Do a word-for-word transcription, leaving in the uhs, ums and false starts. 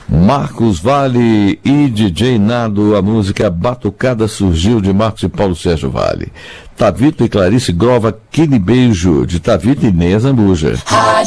Marcos Vale e D J Nado, a música Batucada surgiu de Marcos e Paulo Sérgio Vale. Tavito e Clarice Grova, Kine Beijo, de Tavito e Ney Zambuja.